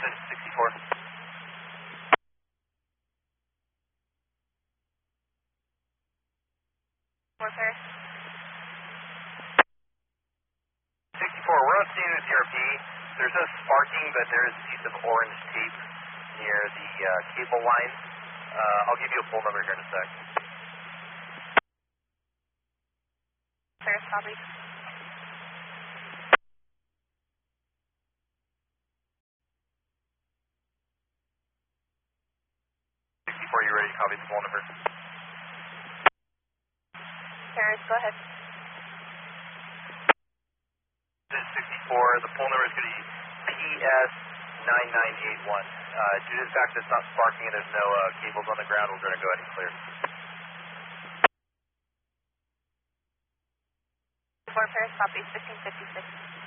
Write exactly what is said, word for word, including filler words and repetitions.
sixty-four. Four Paris. sixty-four, we're not seeing the Z R P. There's no sparking, but there is a piece of orange tape near the uh, cable line. Uh, I'll give you a full number here in a sec. Paris, copy. sixty-four, you ready to copy the full number? Paris, go ahead. This is sixty-four, the full number is going to be P S nine nine eight one. Uh, due to the fact that it's not sparking and there's no uh, cables on the ground, we're going to go ahead and clear. Four Paris, copy. fifteen fifty-six.